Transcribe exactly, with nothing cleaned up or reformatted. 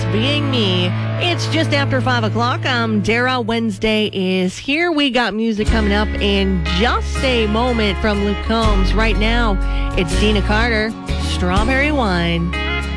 being me. It's just after five o'clock. I'm Dara. Wednesday is here. We got music coming up in just a moment from Luke Combs. Right now, it's Dina Carter, Strawberry Wine.